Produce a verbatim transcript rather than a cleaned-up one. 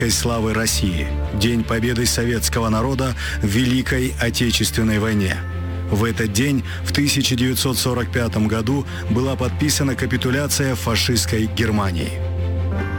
славы России, День победы советского народа в Великой Отечественной войне. В этот день, в тысяча девятьсот сорок пятом году, была подписана капитуляция фашистской Германии.